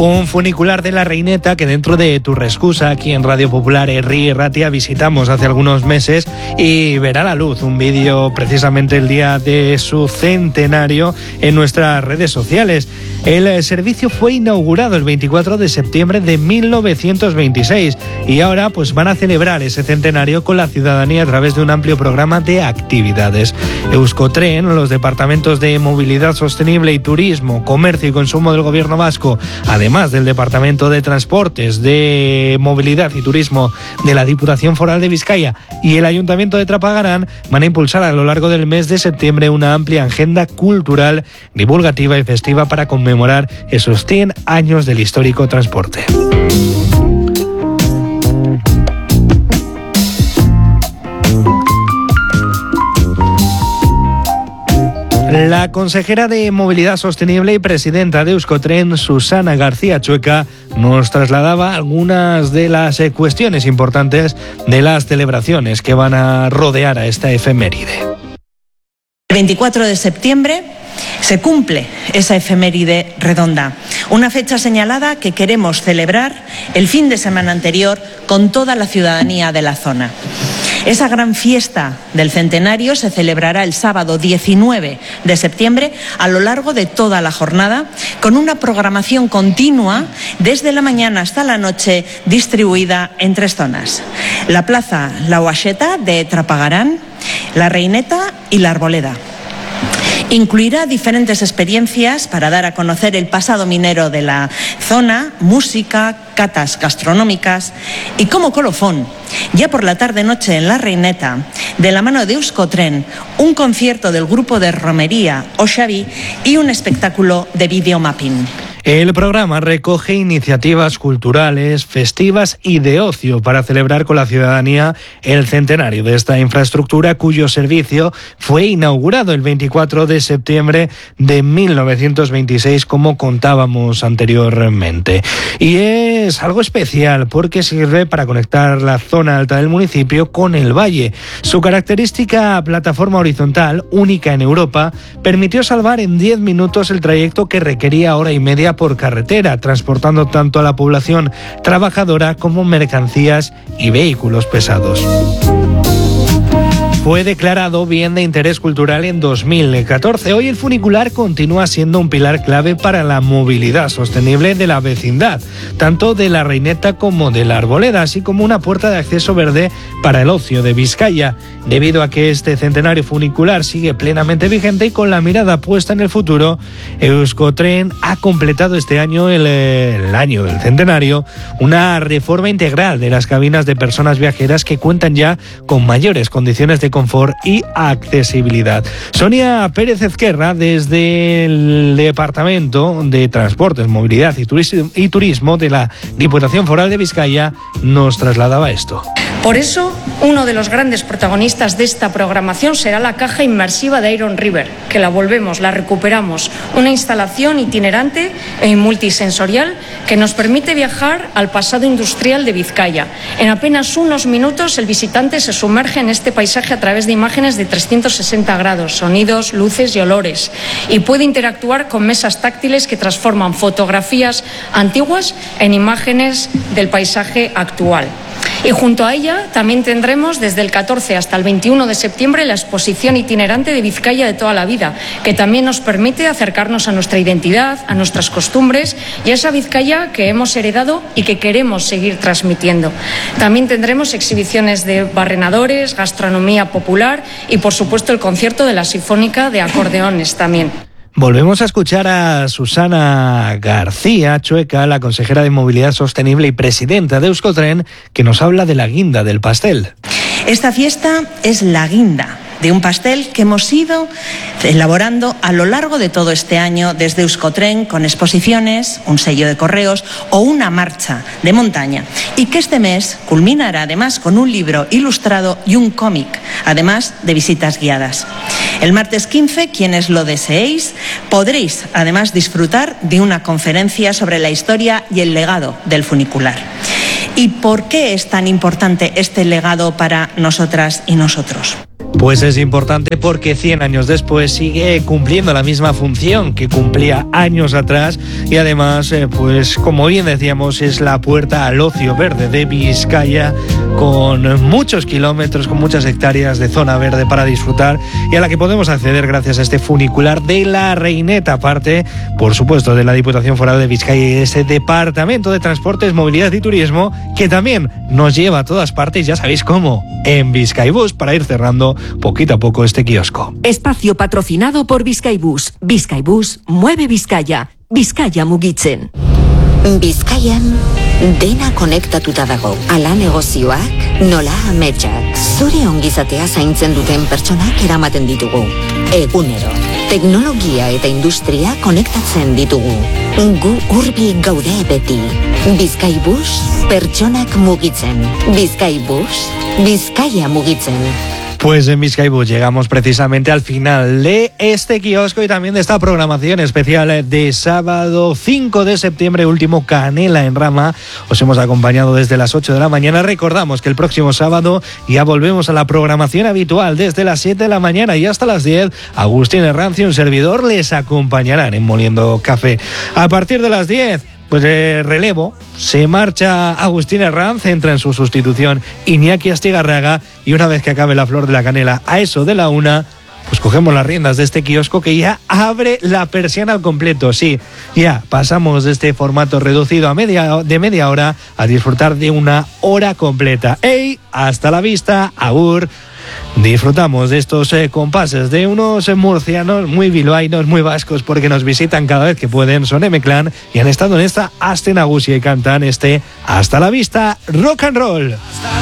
Un funicular de la Reineta que dentro de Turrescusa, aquí en Radio Popular Herri y Ratia, visitamos hace algunos meses y verá la luz un vídeo precisamente el día de su centenario en nuestras redes sociales. El servicio fue inaugurado el 24 de septiembre de 1926 y ahora pues van a celebrar ese centenario con la ciudadanía a través de un amplio programa de actividades. Euskotren, los departamentos de Movilidad Sostenible y Turismo, Comercio y Consumo del Gobierno Vasco, además del Departamento de Transportes, de Movilidad y Turismo de la Diputación Foral de Vizcaya y el Ayuntamiento de Trapagarán, van a impulsar a lo largo del mes de septiembre una amplia agenda cultural, divulgativa y festiva para conmemorar esos 100 años del histórico transporte. La consejera de Movilidad Sostenible y presidenta de Euskotren, Susana García Chueca, nos trasladaba algunas de las cuestiones importantes de las celebraciones que van a rodear a esta efeméride. El 24 de septiembre se cumple esa efeméride redonda, una fecha señalada que queremos celebrar el fin de semana anterior con toda la ciudadanía de la zona. Esa gran fiesta del centenario se celebrará el sábado 19 de septiembre a lo largo de toda la jornada, con una programación continua desde la mañana hasta la noche distribuida en 3 zonas: la Plaza La Huacheta de Trapagarán, la Reineta y la Arboleda. Incluirá diferentes experiencias para dar a conocer el pasado minero de la zona, música, catas gastronómicas y como colofón, ya por la tarde-noche en la Reineta, de la mano de Euskotren, un concierto del grupo de romería Oshabi y un espectáculo de videomapping. El programa recoge iniciativas culturales, festivas y de ocio para celebrar con la ciudadanía el centenario de esta infraestructura cuyo servicio fue inaugurado el 24 de septiembre de 1926, como contábamos anteriormente. Y es algo especial porque sirve para conectar la zona alta del municipio con el valle. Su característica plataforma horizontal, única en Europa, permitió salvar en 10 minutos el trayecto que requería hora y media por carretera, transportando tanto a la población trabajadora como mercancías y vehículos pesados. Fue declarado bien de interés cultural en 2014. Hoy el funicular continúa siendo un pilar clave para la movilidad sostenible de la vecindad, tanto de la Reineta como de la Arboleda, así como una puerta de acceso verde para el ocio de Vizcaya. Debido a que este centenario funicular sigue plenamente vigente y con la mirada puesta en el futuro, Euskotren ha completado este año, el año del centenario, una reforma integral de las cabinas de personas viajeras que cuentan ya con mayores condiciones de confort y accesibilidad. Sonia Pérez Ezquerra, desde el Departamento de Transportes, Movilidad y Turismo de la Diputación Foral de Vizcaya, nos trasladaba esto. Por eso, uno de los grandes protagonistas de esta programación será la caja inmersiva de Iron River, que la recuperamos, una instalación itinerante e multisensorial que nos permite viajar al pasado industrial de Vizcaya. En apenas unos minutos el visitante se sumerge en este paisaje a través de imágenes de 360 grados, sonidos, luces y olores, y puede interactuar con mesas táctiles que transforman fotografías antiguas en imágenes del paisaje actual. Y junto a ella también tendremos desde el 14 hasta el 21 de septiembre la exposición itinerante de Vizcaya de toda la vida, que también nos permite acercarnos a nuestra identidad, a nuestras costumbres y a esa Vizcaya que hemos heredado y que queremos seguir transmitiendo. También tendremos exhibiciones de barrenadores, gastronomía popular y, por supuesto, el concierto de la Sinfónica de Acordeones también. Volvemos a escuchar a Susana García Chueca, la consejera de Movilidad Sostenible y presidenta de Euskotren, que nos habla de la guinda del pastel. Esta fiesta es la guinda de un pastel que hemos ido elaborando a lo largo de todo este año desde Euskotren, con exposiciones, un sello de correos o una marcha de montaña, y que este mes culminará además con un libro ilustrado y un cómic, además de visitas guiadas. El martes 15, quienes lo deseéis, podréis además disfrutar de una conferencia sobre la historia y el legado del funicular. ¿Y por qué es tan importante este legado para nosotras y nosotros? Pues es importante porque 100 años después sigue cumpliendo la misma función que cumplía años atrás y además, pues como bien decíamos, es la puerta al ocio verde de Vizcaya, con muchos kilómetros, con muchas hectáreas de zona verde para disfrutar y a la que podemos acceder gracias a este funicular de la Reineta, parte, por supuesto, de la Diputación Foral de Vizcaya y ese Departamento de Transportes, Movilidad y Turismo, que también nos lleva a todas partes, ya sabéis cómo, en Bizkaibus, para ir cerrando poquito a poco este kiosco. Espacio patrocinado por Bizkaibus. Bizkaibus mueve Vizcaya. Vizcaya mugitzen. Bizkaian dena konektatuta dago. Ala negozioak, nola ametsak. Zure ongizatea zaintzen duten pertsonak eramaten ditugu. Egunero, teknologia eta industria konektatzen ditugu. Gu hurbil gaude beti. Bizkaibus, pertsonak mugitzen. Bizkaibus, Vizcaya mugitzen. Pues en Bizkaibus llegamos precisamente al final de este kiosco y también de esta programación especial de sábado 5 de septiembre, último Canela en Rama. Os hemos acompañado desde las 8 de la mañana. Recordamos que el próximo sábado ya volvemos a la programación habitual desde las 7 de la mañana y hasta las 10. Agustín Herranz y un servidor les acompañarán en Moliendo Café. A partir de las 10... pues relevo, se marcha Agustín Herranz, entra en su sustitución Iñaki Astigarraga y una vez que acabe la Flor de la Canela a eso de la 1, pues cogemos las riendas de este kiosco que ya abre la persiana al completo. Sí, ya pasamos de este formato reducido a media hora a disfrutar de una hora completa. ¡Ey! Hasta la vista, agur. Disfrutamos de estos compases de unos murcianos muy bilbaínos, muy vascos, porque nos visitan cada vez que pueden. Son M-Clan y han estado en esta Aste Nagusia y cantan este Hasta la Vista Rock and Roll.